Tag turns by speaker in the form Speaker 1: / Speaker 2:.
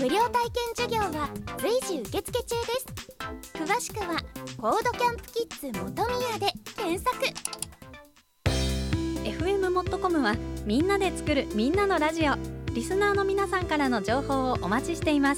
Speaker 1: 無料体験授業は随時受付中です。詳しくはコードキャンプキッズ元宮で検索。
Speaker 2: FM モットコムはみんなで作るみんなのラジオ。リスナーの皆さんからの情報をお待ちしています。